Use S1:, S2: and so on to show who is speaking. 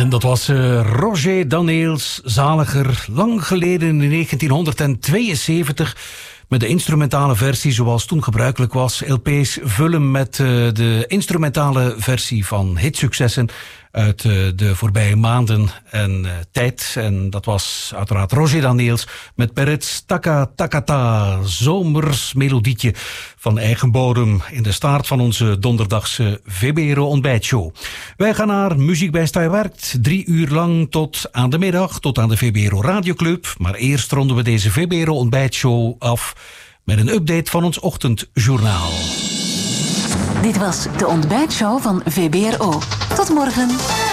S1: En dat was Roger Daneels, zaliger, lang geleden in 1972... met de instrumentale versie zoals toen gebruikelijk was. LP's vullen met de instrumentale versie van hitsuccessen uit de voorbije maanden en tijd. En dat was uiteraard Roger Daneels met Peretz Taka Takata, zomers melodietje van eigen bodem in de staart van onze donderdagse VBRO ontbijtshow. Wij gaan naar Muziek bij Stay Werkt, 3 uur lang tot aan de middag, tot aan de VBRO Radioclub. Maar eerst ronden we deze VBRO ontbijtshow af met een update van ons ochtendjournaal.
S2: Dit was de ontbijtshow van VBRO. Tot morgen.